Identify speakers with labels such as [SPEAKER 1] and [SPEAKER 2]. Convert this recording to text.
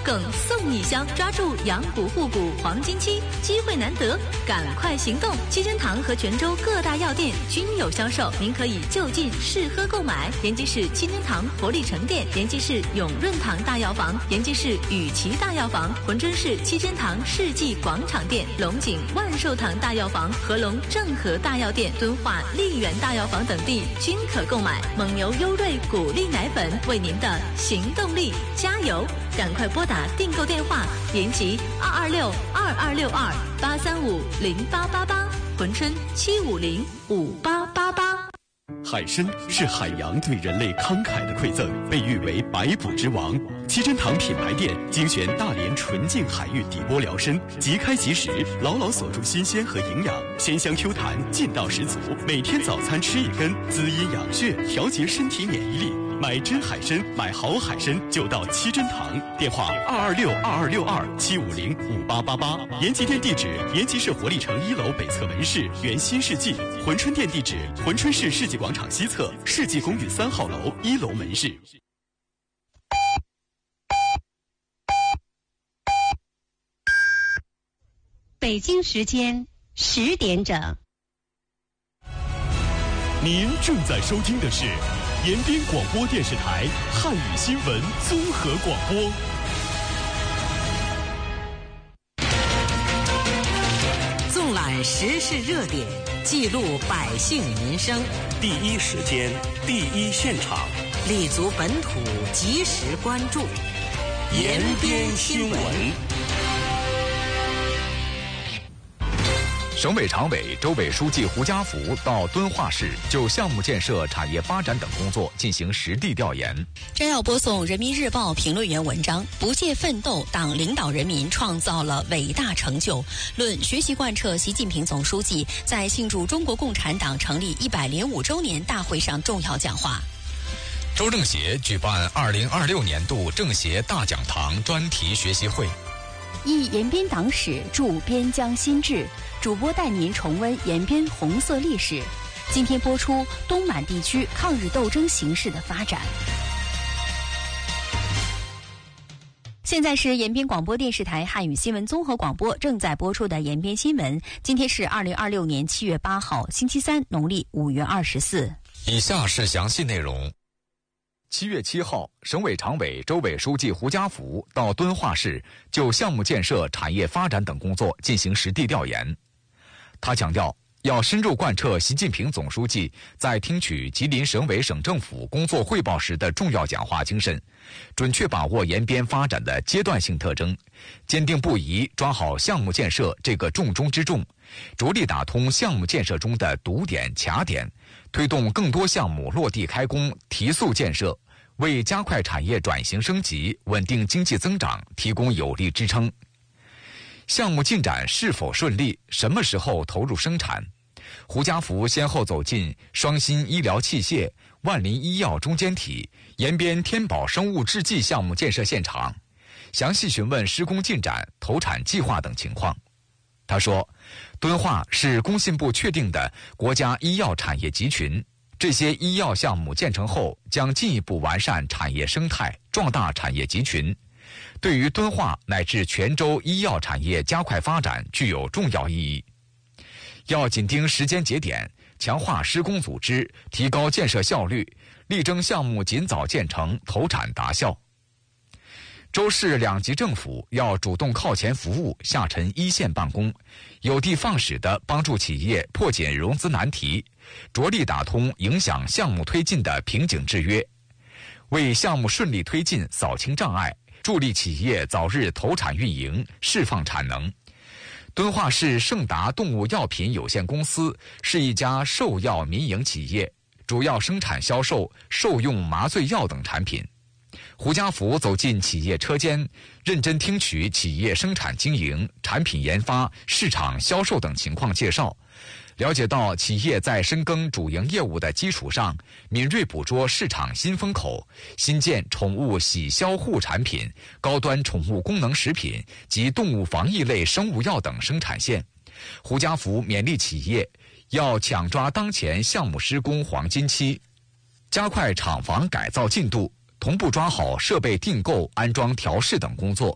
[SPEAKER 1] 更送一箱，抓住养股护股黄金期，机会难得，赶快行动！七珍堂和泉州各大药店均有销售，您可以就近试喝购买。延吉市七珍堂活力城店、延吉市永润堂大药房、延吉市雨琦大药房、珲春市七珍堂世纪广场店、龙井万寿堂大药房、合龙正和大药店、敦化丽园大药房等地均可购买。蒙牛优瑞谷粒奶粉为您的行动力加油！赶快拨打订购电话：延吉226-2262-835-0888，珲春750-5888。
[SPEAKER 2] 海参是海洋对人类慷慨的馈赠，被誉为百补之王。七珍堂品牌店精选大连纯净海域底波疗参，即开即食，牢牢锁住新鲜和营养，鲜香 Q 弹，劲道十足。每天早餐吃一根，滋阴养血，调节身体免疫力。买真海参，买好海参就到七珍堂。电话226-2262-750-5888。延吉店地址：延吉市活力城1楼北侧门市原新世纪。珲春店地址：珲春市世纪广场西侧世纪公寓3号楼1楼门市。
[SPEAKER 3] 北京时间10点整。
[SPEAKER 2] 您正在收听的是延边广播电视台汉语新闻综合广播。
[SPEAKER 4] 纵览时事热点，记录百姓民生，
[SPEAKER 5] 第一时间，第一现场，
[SPEAKER 4] 立足本土，及时关注
[SPEAKER 5] 延边新闻。
[SPEAKER 6] 省委常委、州委书记胡家福到敦化市就项目建设、产业发展等工作进行实地调研。
[SPEAKER 7] 摘要播送人民日报评论员文章：不懈奋斗，党领导人民创造了伟大成就。论学习贯彻习近平总书记在庆祝中国共产党成立105周年大会上重要讲话。
[SPEAKER 6] 州政协举办2026年度政协大讲堂专题学习会。
[SPEAKER 8] 忆延边党史，筑边疆新志。主播带您重温延边红色历史。今天播出东满地区抗日斗争形势的发展。现在是延边广播电视台汉语新闻综合广播正在播出的延边新闻。今天是2026年7月8号，星期三，农历5月24。
[SPEAKER 6] 以下是详细内容。7月7号，省委常委、州委书记胡家福到敦化市就项目建设、产业发展等工作进行实地调研。他强调，要深入贯彻习近平总书记在听取吉林省委省政府工作汇报时的重要讲话精神，准确把握延边发展的阶段性特征，坚定不移抓好项目建设这个重中之重，着力打通项目建设中的堵点、卡点，推动更多项目落地开工、提速建设，为加快产业转型升级、稳定经济增长提供有力支撑。项目进展是否顺利？什么时候投入生产？胡家福先后走进双新医疗器械、万林医药中间体、延边天宝生物制剂项目建设现场，详细询问施工进展、投产计划等情况。他说，敦化是工信部确定的国家医药产业集群，这些医药项目建成后，将进一步完善产业生态，壮大产业集群，对于敦化乃至泉州医药产业加快发展具有重要意义。要紧盯时间节点，强化施工组织，提高建设效率，力争项目尽早建成、投产达效。州市两级政府要主动靠前服务，下沉一线办公，有的放矢地帮助企业破解融资难题，着力打通影响项目推进的瓶颈制约，为项目顺利推进扫清障碍，助力企业早日投产运营，释放产能。敦化市盛达动物药品有限公司是一家兽药民营企业，主要生产销售兽用麻醉药等产品。胡家福走进企业车间，认真听取企业生产经营、产品研发、市场销售等情况介绍，了解到企业在深耕主营业务的基础上，敏锐捕捉市场新风口，新建宠物洗消护产品、高端宠物功能食品及动物防疫类生物药等生产线。胡家福勉励企业要抢抓当前项目施工黄金期，加快厂房改造进度，同步抓好设备订购、安装、调试等工作，